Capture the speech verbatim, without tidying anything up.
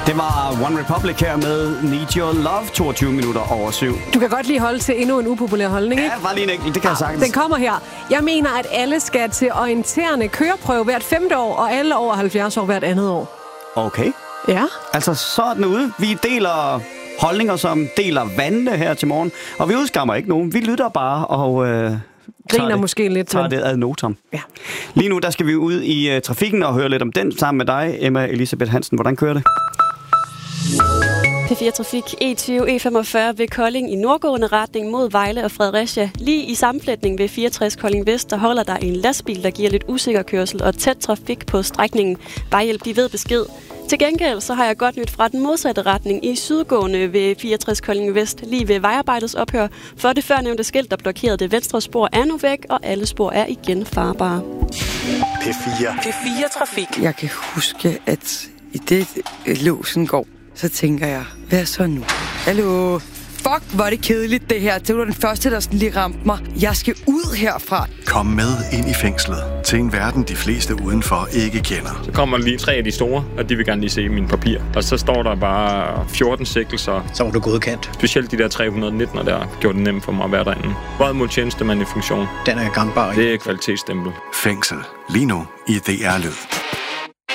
Det var One Republic her med Need Your Love, toogtyve minutter over syv. Du kan godt lige holde til endnu en upopulær holdning, ikke? Ja, bare lige en enkelt, det kan jeg sagtens. Den kommer her. Jeg mener, at alle skal til orienterende køreprøve hvert femte år, og alle over halvfjerds år hvert andet år. Okay. Ja. Altså, så er den ude. Vi deler holdninger, som deler vandene her til morgen. Og vi udskammer ikke nogen. Vi lytter bare og... Øh griner det, måske lidt. tager det ad notam. Ja. Lige nu, der skal vi ud i uh, trafikken og høre lidt om den sammen med dig, Emma Elisabeth Hansen. Hvordan kører det? P fire Trafik E tyve E femogfyrre ved Kolding i nordgående retning mod Vejle og Fredericia. Lige i sammenflætning ved fireogtres Kolding Vest, der holder der en lastbil, der giver lidt usikker kørsel og tæt trafik på strækningen. Vejhjælp, de ved besked. Til gengæld så har jeg godt nyt fra den modsatte retning i sydgående ved fireogtres Kolding Vest, lige ved vejarbejdets ophør. For det førnævnte skilt, der blokerede det venstre spor, er nu væk, og alle spor er igen farbare. P fire. P fire Trafik. Jeg kan huske, at i det låsen går, så tænker jeg, hvad så nu? Hallo? Fuck, hvor er det kedeligt det her. Det var den første, der sådan lige ramte mig. Jeg skal ud herfra. Kom med ind i fængslet til en verden, de fleste udenfor ikke kender. Så kommer lige tre af de store, og de vil gerne lige se mine papir. Og så står der bare fjorten sigtelser. Så var du godkendt. Specielt de der tre hundrede nitten, der gjorde det nemt for mig at være derinde. Både mod tjenestemand i funktion. Den er gangbar. Det er kvalitetsstempel. Fængsel. Lige nu i D R Lyd.